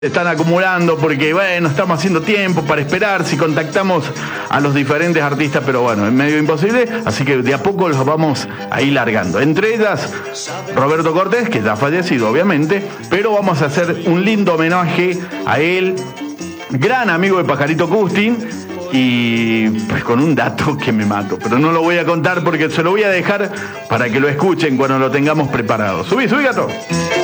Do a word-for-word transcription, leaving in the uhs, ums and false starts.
Están acumulando porque, bueno, estamos haciendo tiempo para esperar si contactamos a los diferentes artistas, pero bueno, es medio imposible, así que de a poco los vamos a ir largando. Entre ellas, Roberto Cortés, que ya ha fallecido, obviamente, pero vamos a hacer un lindo homenaje a él, gran amigo de Pajarito Custin, y pues con un dato que me mato, pero no lo voy a contar porque se lo voy a dejar para que lo escuchen cuando lo tengamos preparado. Subí, subí, gato.